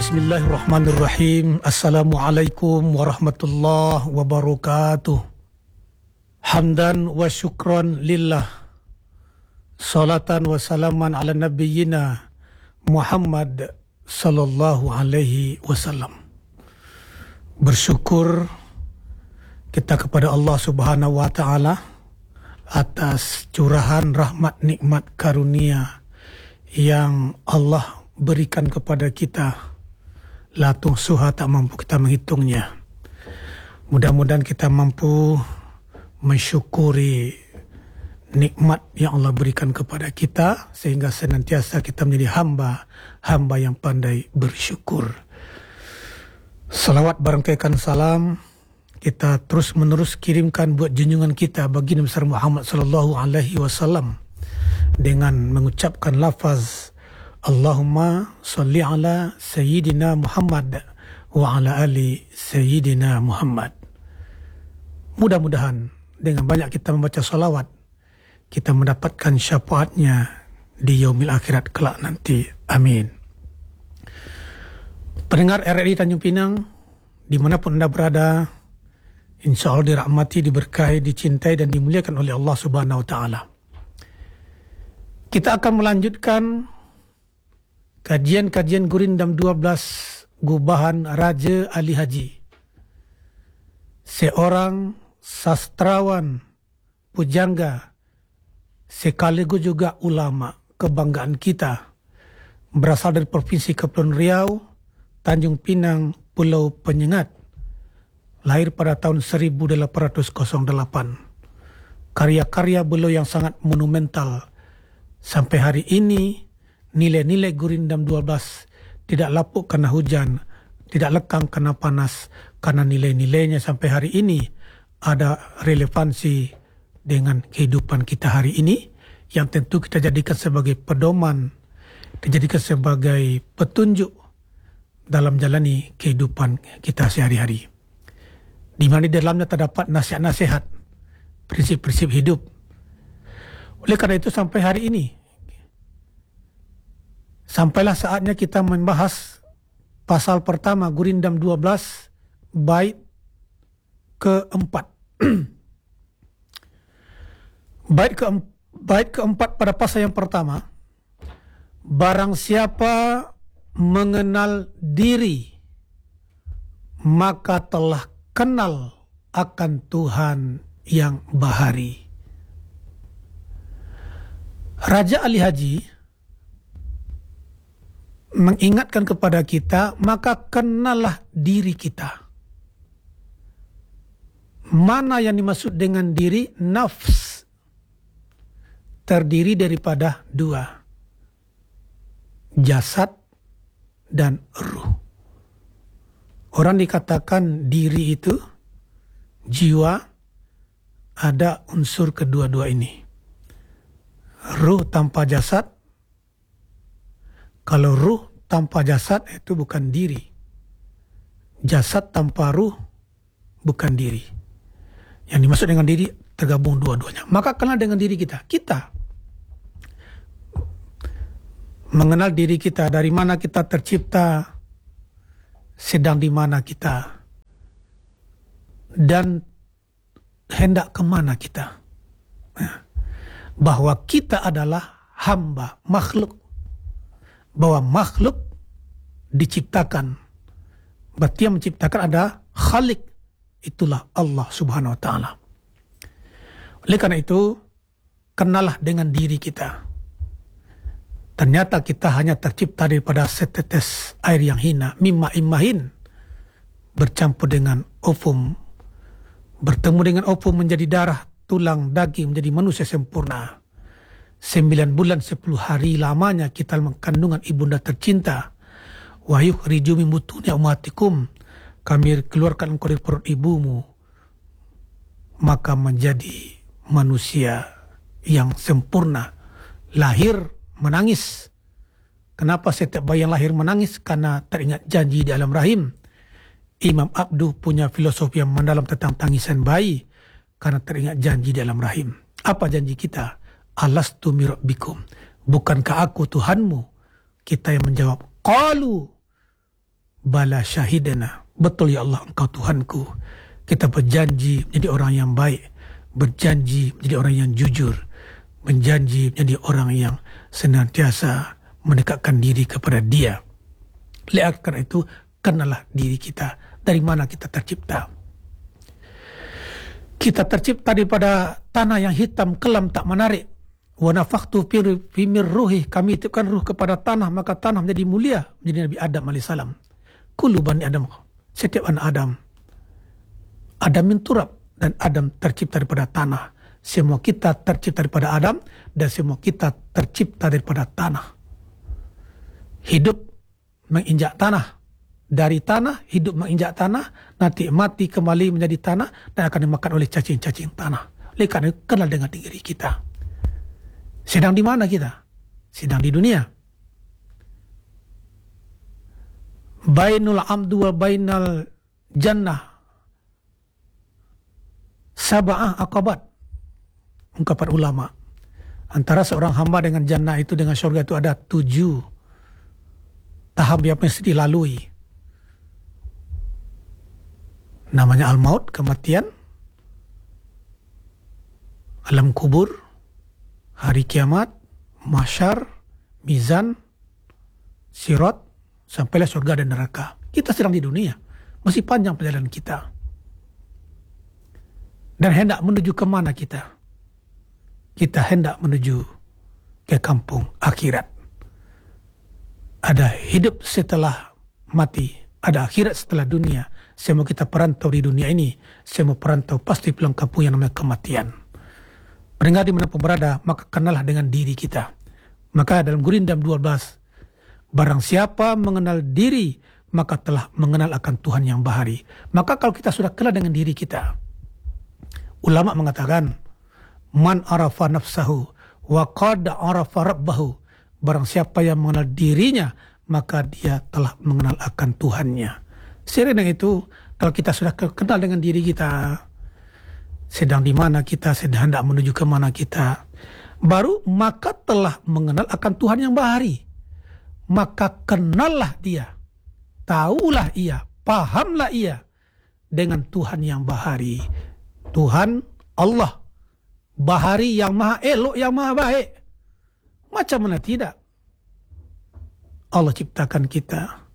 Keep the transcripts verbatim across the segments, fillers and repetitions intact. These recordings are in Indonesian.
Bismillahirrahmanirrahim. Assalamualaikum warahmatullahi wabarakatuh. Hamdan wa syukran lillah. Salatan wa salaman ala nabiyyina Muhammad sallallahu alaihi wasallam. Bersyukur kita kepada Allah Subhanahu wa taala atas curahan rahmat nikmat karunia yang Allah berikan kepada kita. La tuhsuha, tak mampu kita menghitungnya. Mudah-mudahan kita mampu mensyukuri nikmat yang Allah berikan kepada kita, sehingga senantiasa kita menjadi hamba, hamba yang pandai bersyukur. Salawat barangkaikan salam kita terus menerus kirimkan buat junjungan kita baginda besar Muhammad sallallahu alaihi wasallam dengan mengucapkan lafaz Allahumma salli ala Sayyidina Muhammad wa ala ali Sayyidina Muhammad. Mudah-mudahan dengan banyak kita membaca salawat, kita mendapatkan syafaatnya di yaumil akhirat kelak nanti. Amin. Pendengar R R I Tanjung Pinang, dimanapun Anda berada, insya Allah dirahmati, diberkahi, dicintai, dan dimuliakan oleh Allah Subhanahu wa Ta'ala. Kita akan melanjutkan kajian-kajian Gurindam dua belas Gubahan Raja Ali Haji, seorang sastrawan, pujangga, sekaligus juga ulama kebanggaan kita, berasal dari Provinsi Kepulauan Riau, Tanjung Pinang, Pulau Penyengat, lahir pada tahun seribu delapan ratus delapan. Karya-karya beliau yang sangat monumental sampai hari ini. Nilai-nilai Gurindam dua belas tidak lapuk karena hujan, tidak lekang karena panas, karena nilai-nilainya sampai hari ini ada relevansi dengan kehidupan kita hari ini, yang tentu kita jadikan sebagai pedoman, dijadikan sebagai petunjuk dalam jalani kehidupan kita sehari-hari, di mana di dalamnya terdapat nasihat-nasihat, prinsip-prinsip hidup. Oleh karena itu sampai hari ini, sampailah saatnya kita membahas pasal pertama Gurindam dua belas bait keempat. bait ke bait keempat pada pasal yang pertama. Barang siapa mengenal diri, maka telah kenal akan Tuhan yang bahari. Raja Ali Haji mengingatkan kepada kita, maka kenallah diri kita. Mana yang dimaksud dengan diri? Nafs, terdiri daripada dua, jasad dan ruh. Orang dikatakan diri itu jiwa, ada unsur kedua-dua ini. Ruh tanpa jasad. Kalau ruh tanpa jasad itu bukan diri. Jasad tanpa ruh bukan diri. Yang dimaksud dengan diri tergabung dua-duanya. Maka kenal dengan diri kita. Kita mengenal diri kita, dari mana kita tercipta, sedang di mana kita, dan hendak kemana kita. Bahwa kita adalah hamba, makhluk. Bahwa makhluk diciptakan. Berarti yang menciptakan ada Khalik. Itulah Allah Subhanahu wa Ta'ala. Oleh karena itu, kenallah dengan diri kita. Ternyata kita hanya tercipta daripada setetes air yang hina, mimma immahin, bercampur dengan ovum, bertemu dengan ovum menjadi darah, tulang, daging, menjadi manusia sempurna. Sembilan bulan sepuluh hari lamanya kita dalam kandungan ibunda tercinta. Wa yukhriju min butuni ummatikum, kami keluarkan engkau dari perut ibumu, maka menjadi manusia yang sempurna. Lahir menangis. Kenapa setiap bayi yang lahir menangis? Karena teringat janji di alam rahim. Imam Abduh punya filosofi yang mendalam tentang tangisan bayi, karena teringat janji di alam rahim. Apa janji kita? Alastu mi rabbikum, bukankah aku Tuhanmu? Kita yang menjawab, qalu, Bala syahidana. Betul ya Allah, Engkau Tuhanku. Kita berjanji menjadi orang yang baik, berjanji menjadi orang yang jujur, berjanji menjadi orang yang senantiasa mendekatkan diri kepada Dia. Oleh karena itu, kenalah diri kita. Dari mana kita tercipta? Kita tercipta daripada tanah yang hitam, kelam, tak menarik. Wa nafakhtu fi min ruhi, kami tiupkan ruh kepada tanah, maka tanah menjadi mulia, menjadi Nabi Adam alaihissalam. Kullu bani Adam, setiap anak Adam. Adam min turab, dan Adam tercipta daripada tanah. Semua kita tercipta daripada Adam, dan semua kita tercipta daripada tanah. Hidup menginjak tanah. Dari tanah, hidup menginjak tanah, nanti mati kembali menjadi tanah, dan akan dimakan oleh cacing-cacing tanah. Oleh karena itu, kenal dengan diri kita. Sedang di mana kita? Sedang di dunia. Bainul amdu wa bainal jannah sab'ah aqabat. Ungkapan ulama. Antara seorang hamba dengan jannah itu, dengan syurga itu ada tujuh tahap yang mesti dilalui. Namanya al-maut, kematian, alam kubur, hari kiamat, mahsyar, mizan, sirat, sampailah surga dan neraka. Kita sedang di dunia, masih panjang perjalanan kita. Dan hendak menuju ke mana kita? Kita hendak menuju ke kampung akhirat. Ada hidup setelah mati, ada akhirat setelah dunia. Semua kita perantau di dunia ini, semua perantau pasti pulang kampung yang namanya kematian. Pendengar dimanapun berada, maka kenalah dengan diri kita. Maka dalam Gurindam dua belas, barang siapa mengenal diri, maka telah mengenal akan Tuhan yang bahari. Maka kalau kita sudah kenal dengan diri kita, ulama mengatakan, man arafa nafsahu wa qad arafa rabbahu. Barang siapa yang mengenal dirinya, maka dia telah mengenal akan Tuhannya. Selain itu, kalau kita sudah kenal dengan diri kita, sedang di mana kita, sedang hendak menuju ke mana kita, baru maka telah mengenal akan Tuhan yang bahari. Maka kenallah dia, tahulah ia, pahamlah ia dengan Tuhan yang bahari. Tuhan Allah bahari, yang maha elok, yang maha baik. Macam mana tidak? Allah ciptakan kita.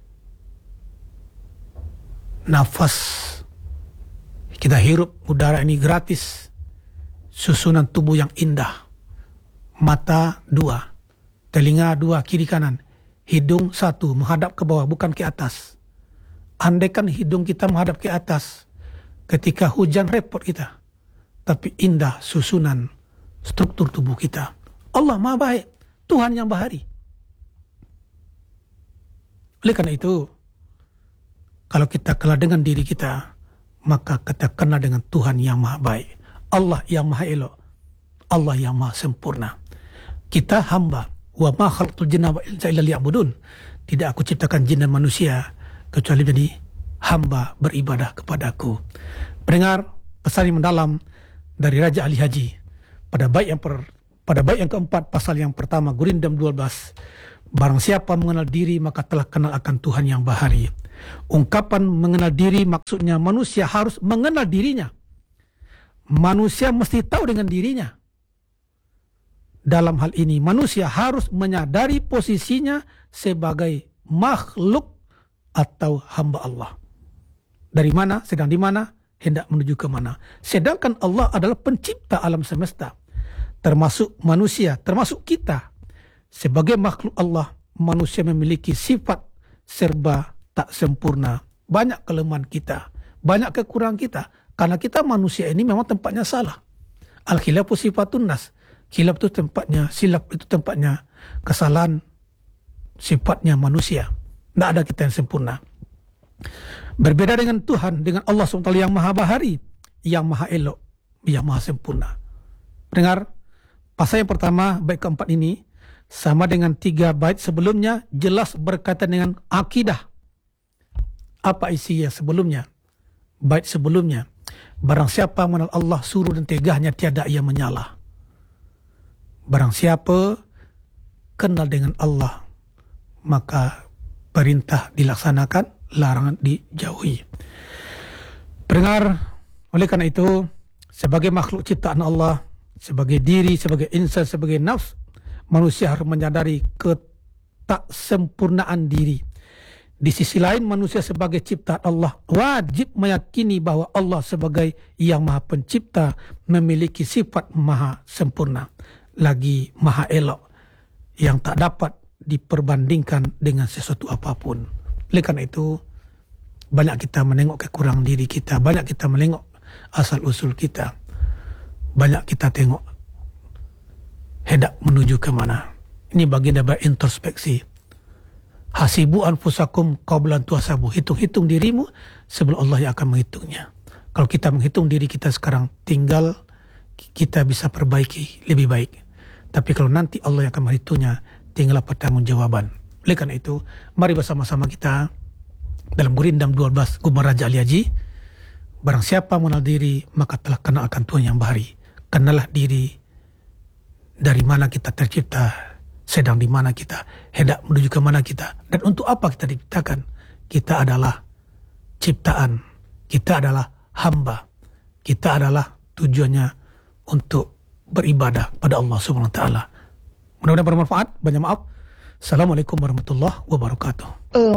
Nafas kita hirup udara ini gratis. Susunan tubuh yang indah. Mata dua, telinga dua, kiri kanan. Hidung satu, menghadap ke bawah, bukan ke atas. Andaikan hidung kita menghadap ke atas, ketika hujan repot kita. Tapi indah susunan struktur tubuh kita. Allah maha baik, Tuhan yang bahari. Oleh karena itu, kalau kita kenal dengan diri kita, maka kita kenal dengan Tuhan yang maha baik. Allah yang maha elok. Allah yang maha sempurna. Kita hamba. Wa ma khalaqtul jinna wal insa illa liya'budun. Tidak aku ciptakan jin dan manusia kecuali menjadi hamba beribadah kepadaku. Pendengar, pesan yang mendalam dari Raja Ali Haji pada bait yang per, pada bait yang keempat, pasal yang pertama, Gurindam dua belas. Barang siapa mengenal diri, maka telah kenal akan Tuhan yang bahari. Ungkapan mengenal diri maksudnya manusia harus mengenal dirinya. Manusia mesti tahu dengan dirinya. Dalam hal ini manusia harus menyadari posisinya sebagai makhluk atau hamba Allah. Dari mana, sedang di mana, hendak menuju ke mana. Sedangkan Allah adalah pencipta alam semesta, termasuk manusia, termasuk kita. Sebagai makhluk Allah, manusia memiliki sifat serba tak sempurna. Banyak kelemahan kita, banyak kekurangan kita. Karena kita manusia ini memang tempatnya salah. Al-khilafu sifatun nas. Khilaf itu tempatnya, silap itu tempatnya kesalahan, sifatnya manusia. Tidak ada kita yang sempurna. Berbeda dengan Tuhan, dengan Allah subhanahu wa taala yang maha bahari, yang maha elok, yang maha sempurna. Dengar, pasal yang pertama, bait keempat ini, sama dengan tiga bait sebelumnya, jelas berkaitan dengan akidah. Apa isinya sebelumnya? Bait sebelumnya, barang siapa mengenal Allah suruh dan tegahnya tiada ia menyalah. Barang siapa kenal dengan Allah, maka perintah dilaksanakan, larangan dijauhi. Pendengar, oleh karena itu, sebagai makhluk ciptaan Allah, sebagai diri, sebagai insan, sebagai nafs, manusia harus menyadari ketaksempurnaan diri. Di sisi lain, manusia sebagai ciptaan Allah wajib meyakini bahwa Allah sebagai yang maha pencipta memiliki sifat maha sempurna, lagi maha elok, yang tak dapat diperbandingkan dengan sesuatu apapun. Oleh karena itu, banyak kita menengok kekurangan diri kita, banyak kita menengok asal-usul kita, banyak kita tengok hendak menuju ke mana. Ini bagian dari introspeksi. Hasibu anfusakum qabla an tuhasabu. Hitung-hitung dirimu sebelum Allah yang akan menghitungnya. Kalau kita menghitung diri kita sekarang, tinggal kita bisa perbaiki lebih baik. Tapi kalau nanti Allah yang akan menghitungnya, tinggallah pertanggungjawaban. Oleh karena itu, mari bersama-sama kita dalam Gurindam dua belas Gumar Raja Ali Haji, barang siapa mengenal diri, maka telah kenal akan Tuhan yang bahari. Kenalah diri, dari mana kita tercipta, sedang di mana kita, hendak menuju ke mana kita, dan untuk apa kita diciptakan. Kita adalah ciptaan, kita adalah hamba, kita adalah tujuannya untuk beribadah pada Allah Subhanahu Wa Taala. Mudah-mudahan bermanfaat. Banyak maaf. Assalamualaikum warahmatullahi wabarakatuh.